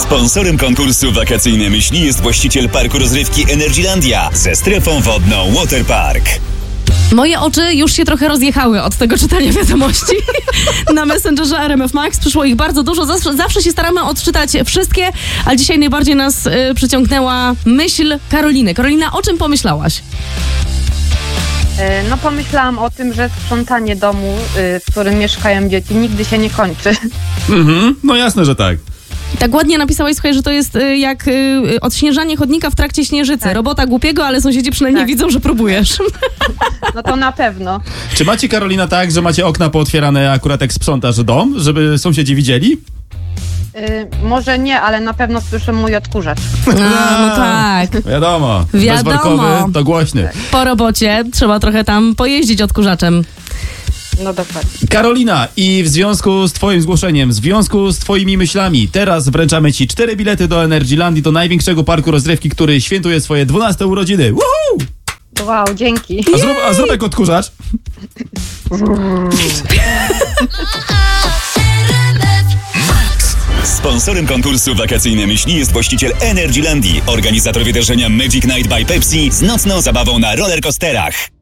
Sponsorem konkursu Wakacyjne Myśli jest właściciel parku rozrywki Energylandia ze strefą wodną Waterpark. Moje oczy już się trochę rozjechały od tego czytania wiadomości na Messengerze RMF Max. Przyszło ich bardzo dużo. Zawsze się staramy odczytać wszystkie, ale dzisiaj najbardziej nas przyciągnęła myśl Karoliny. Karolina, o czym pomyślałaś? No pomyślałam o tym, że sprzątanie domu, w którym mieszkają dzieci, nigdy się nie kończy. No jasne, że tak. Tak ładnie napisałaś, słuchaj, że to jest jak odśnieżanie chodnika w trakcie śnieżycy. Tak. Robota głupiego, ale sąsiedzi przynajmniej Tak. widzą, że próbujesz. No to na pewno. Czy macie, Karolina, tak, że macie okna pootwierane akurat jak sprzątasz dom, żeby sąsiedzi widzieli? Może nie, ale na pewno słyszę mój odkurzacz. No tak. Wiadomo. Wiadomo. Bezwarkowy to głośny. Po robocie trzeba trochę tam pojeździć odkurzaczem. No dokładnie. Karolina, i w związku z twoim zgłoszeniem, w związku z twoimi myślami, teraz wręczamy ci 4 bilety do Energylandii, do największego parku rozrywki, który świętuje swoje 12 urodziny. Woohoo! Wow, dzięki. A zrób jak odkurzacz. Sponsorem konkursu Wakacyjne Myśli jest właściciel Energylandii, organizator wydarzenia Magic Night by Pepsi z nocną zabawą na rollercoasterach.